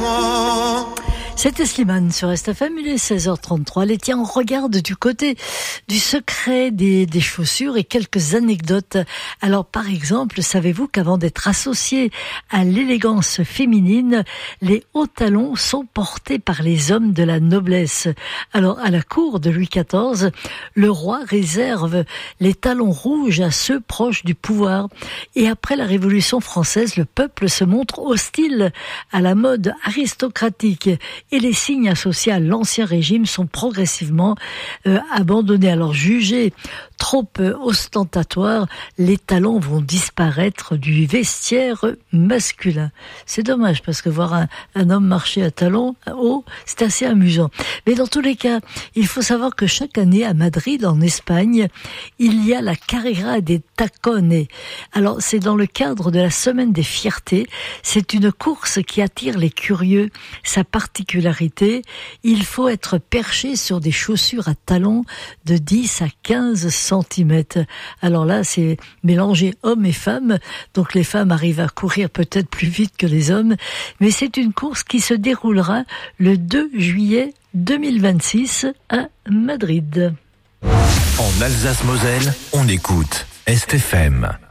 moi. C'était Slimane sur STFM, il est 16h33. Les tiens, on regarde du côté du secret des chaussures et quelques anecdotes. Alors, par exemple, savez-vous qu'avant d'être associés à l'élégance féminine, les hauts talons sont portés par les hommes de la noblesse. Alors, à la cour de Louis XIV, le roi réserve les talons rouges à ceux proches du pouvoir. Et après la Révolution française, le peuple se montre hostile à la mode aristocratique. Et les signes associés à l'ancien régime sont progressivement abandonnés. Alors jugés trop ostentatoires, les talons vont disparaître du vestiaire masculin. C'est dommage parce que voir un homme marcher à talons hauts, c'est assez amusant. Mais dans tous les cas, il faut savoir que chaque année à Madrid, en Espagne, il y a la Carrera des Tacones. Alors c'est dans le cadre de la Semaine des Fiertés. C'est une course qui attire les curieux. Sa particularité, il faut être perché sur des chaussures à talons de 10 à 15 cm. Alors là, c'est mélangé hommes et femmes. Donc les femmes arrivent à courir peut-être plus vite que les hommes. Mais c'est une course qui se déroulera le 2 juillet 2026 à Madrid. En Alsace-Moselle, on écoute STFM.